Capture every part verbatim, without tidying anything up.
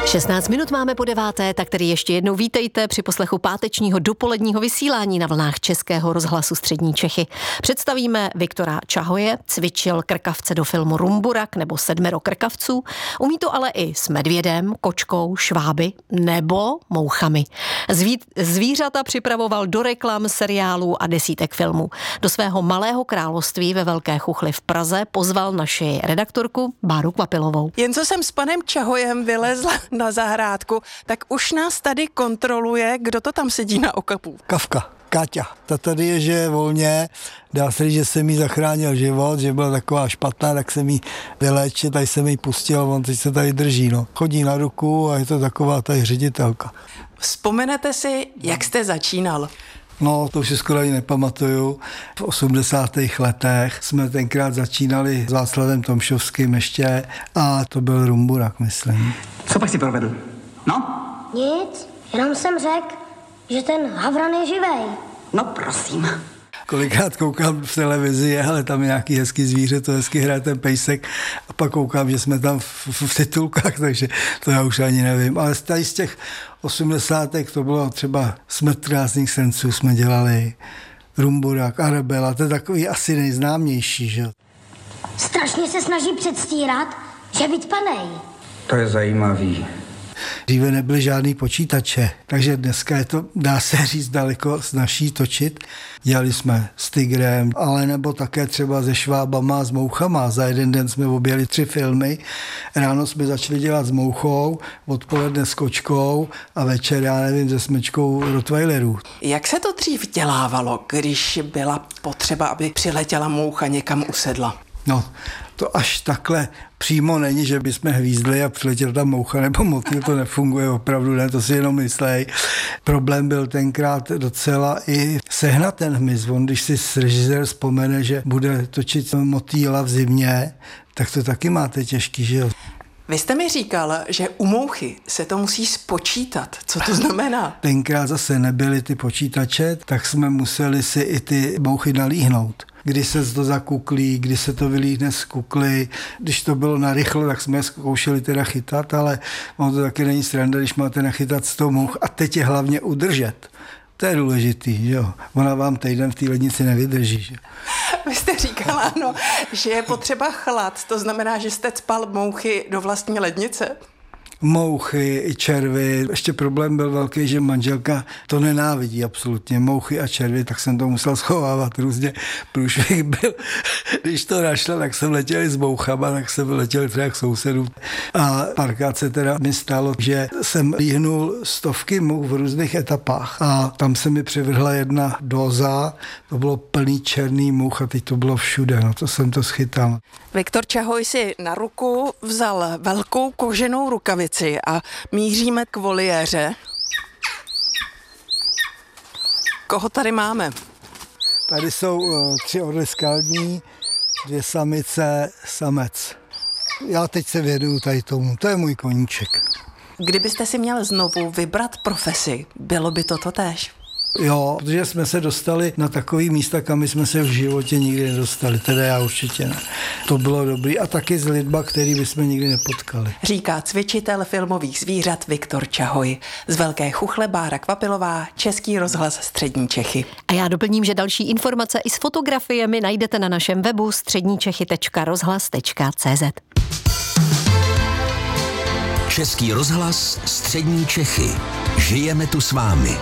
šestnáct minut máme po deváté, tak tedy ještě jednou vítejte při poslechu pátečního dopoledního vysílání na vlnách Českého rozhlasu Střední Čechy. Představíme Viktora Čahoje, cvičil krkavce do filmu Rumburak nebo Sedmero krkavců, umí to ale i s medvědem, kočkou, šváby nebo mouchami. Zví, zvířata připravoval do reklam, seriálů a desítek filmů. Do svého malého království ve Velké Chuchli v Praze pozval naši redaktorku Báru Kvapilovou. Jen co jsem s panem Čahojem vylezla na zahrádku, tak už nás tady kontroluje, kdo to tam sedí na okapu. Kavka, Káťa. Ta tady je, že je volně, dá se říct, že jsem jí zachránil život, že byla taková špatná, tak jsem jí vyléčil, tady jsem jí pustil, on teď se tady drží, no. Chodí na ruku a je to taková tady ředitelka. Vzpomenete si, jak jste začínal? No, to už si skoro ani nepamatuju. V osmdesátých letech jsme tenkrát začínali s Václavem Tomšovským ještě a to byl Rumburak, myslím. Co pak si provedl? No? Nic, jenom jsem řekl, že ten havran je živej. No prosím. Kolikrát koukám v televizi, ale tam je nějaký hezký zvíře, to hezky hraje ten pejsek a pak koukám, že jsme tam v, v, v titulkách, takže to já už ani nevím. Ale tady z těch osmdesátek to bylo třeba Smrt krásných senců jsme dělali, Rumburak, Arabela, to je takový asi nejznámější, že? Strašně se snaží předstírat, že vytpanej. To je zajímavý. Dříve nebyly žádný počítače, takže dneska je to, dá se říct, daleko snaží točit. Dělali jsme s tigrem, ale nebo také třeba se švábama, s mouchama. Za jeden den jsme objeli tři filmy. Ráno jsme začali dělat s mouchou, odpoledne s kočkou a večer, já nevím, se smečkou rottweilerů. Jak se to dřív dělávalo, když byla potřeba, aby přiletěla moucha, někam usedla? No, to až takhle přímo není, že bychom hvízdli a přiletěl tam moucha nebo motýl, to nefunguje opravdu, ne, to si jenom myslej. Problém byl tenkrát docela i sehnat ten hmyz. On, když si režisér vzpomene, že bude točit motýla v zimě, tak to taky máte těžký, že jo. Vy jste mi říkal, že u mouchy se to musí spočítat. Co to znamená? Tenkrát zase nebyly ty počítače, tak jsme museli si i ty mouchy nalíhnout. Kdy se to zakuklí, kdy se to vylíhne z kukly. Když to bylo narychlo, tak jsme zkoušeli teda chytat, ale ono to taky není sranda, když máte nachytat sto mouch a teď je hlavně udržet. To je důležitý, jo. Ona vám týden v té lednici nevydrží, že? Vy jste říkala, ano, že je potřeba chlad. To znamená, že jste cpal mouchy do vlastní lednice? Mouchy i červy. Ještě problém byl velký, že manželka to nenávidí absolutně. Mouchy a červy, tak jsem to musel schovávat různě. Průšvih byl. Když to našla, tak jsem letěl s mouchama, tak jsem letěl třeba k sousedům. A párkrát se teda mi stalo, že jsem líhnul stovky mouch v různých etapách. A tam se mi přivrhla jedna dóza, to bylo plný černý mouch a teď to bylo všude. No to jsem to schytal. Viktor Čahoj si na ruku vzal velkou koženou rukavici a míříme k voliéře. Koho tady máme? Tady jsou uh, tři orly skalní, dvě samice, samec. Já teď se věnuju tady tomu, to je můj koníček. Kdybyste si měl znovu vybrat profesi, bylo by to totéž? Jo, protože jsme se dostali na takový místa, kam jsme se v životě nikdy nedostali, teda já určitě ne. To bylo dobrý a taky s lidma, který bychom nikdy nepotkali. Říká cvičitel filmových zvířat Viktor Čahoj. Z Velké Chuchle Bára Kvapilová, Český rozhlas Střední Čechy. A já doplním, že další informace i s fotografiemi najdete na našem webu středníčechy tečka rozhlas tečka cé zet. Český rozhlas Střední Čechy. Žijeme tu s vámi.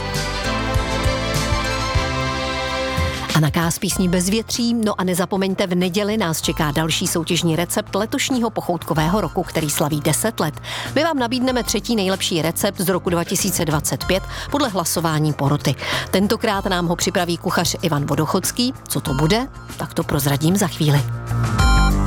A na K s písní Bezvětří, no a nezapomeňte, v neděli nás čeká další soutěžní recept letošního pochoutkového roku, který slaví deset let. My vám nabídneme třetí nejlepší recept z roku dva tisíce dvacet pět podle hlasování poroty. Tentokrát nám ho připraví kuchař Ivan Vodochodský. Co to bude? Tak to prozradím za chvíli.